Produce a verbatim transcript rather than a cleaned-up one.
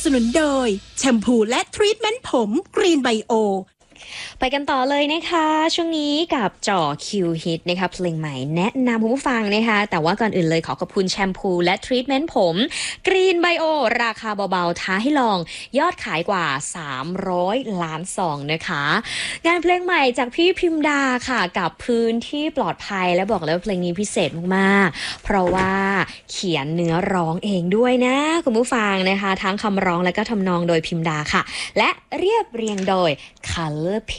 นุนโดยแชมพูและทรีทเมนต์ผมกรีนไบโอไปกันต่อเลยนะคะช่วงนี้กับจ่อคิวฮิตนะคะเพลงใหม่แนะนำคุณผู้ฟังนะคะแต่ว่าก่อนอื่นเลยขอขอบคุณแชมพูและทรีทเมนต์ผมกรีนไบโอราคาเบาๆท้าให้ลองยอดขายกว่าสามร้อยล้านซองนะคะงานเพลงใหม่จากพี่พิมดาค่ะกับพื้นที่ปลอดภัยและบอกเลยว่าเพลงนี้พิเศษมากๆเพราะว่าเขียนเนื้อร้องเองด้วยนะคุณผู้ฟังนะคะทั้งคำร้องและก็ทำนองโดยพิมดาค่ะและเรียบเรียงโดย Color